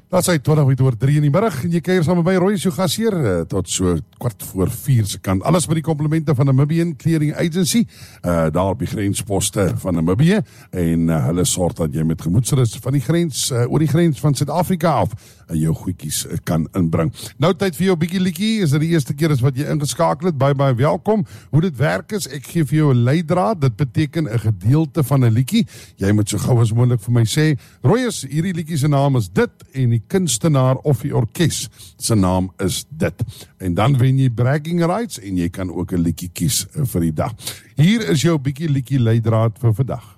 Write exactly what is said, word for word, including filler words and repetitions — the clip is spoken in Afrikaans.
Dat is hy twintig minute oor drie in die middag en jy kuier saam met my Roy so gasheer uh, tot so kwart voor vier se kant. Alles met die komplimente van Namibian Clearing Agency, uh, daar op die grensposte van Namibië en uh, hulle sorg dat jy met gemoedsrus van die grens, uh, oor die grens van Suid-Afrika af en jou goedjies uh, kan inbring. Nou tyd vir jou bietjie liedjie, is dit die eerste keer is wat jy ingeskakel het, baie baie welkom. Hoe dit werk is, ek gee vir jou 'n leidraad, dit beteken 'n gedeelte van 'n liedjie. Jy moet so gou as moontlik vir my sê, Roy, is hierdie liedjie se naam is dit en die kunstenaar of die orkes se naam is dit. En dan wen jy bragging rights en jy kan ook 'n liedjie kies vir die dag. Hier is jou bietjie liedjie leidraad vir vandag.